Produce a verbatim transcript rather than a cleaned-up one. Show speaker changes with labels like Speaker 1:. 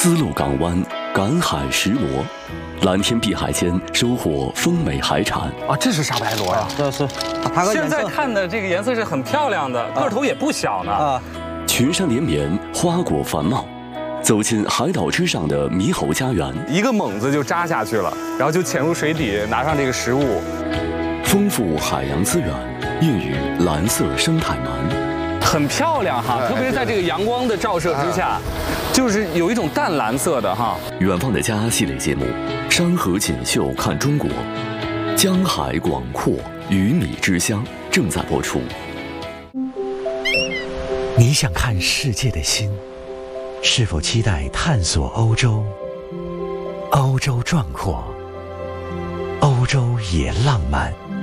Speaker 1: 丝路港湾，赶海石螺，蓝天碧海间收获丰美海产。
Speaker 2: 啊，这是沙白螺呀！
Speaker 3: 这是，它
Speaker 2: 现在看的这个颜色是很漂亮的，个头也不小呢。啊，
Speaker 1: 群山连绵，花果繁茂，走进海岛之上的猕猴家园，
Speaker 2: 一个猛子就扎下去了，然后就潜入水底，拿上这个食物。
Speaker 1: 丰富海洋资源，孕育蓝色生态鳗，
Speaker 2: 很漂亮哈，特别是在这个阳光的照射之下，就是有一种淡蓝色的哈。
Speaker 1: 远方的家系列节目，山河锦绣看中国，江海广阔，鱼米之乡正在播出。
Speaker 4: 你想看世界的心，是否期待探索欧洲？欧洲壮阔，欧洲也浪漫。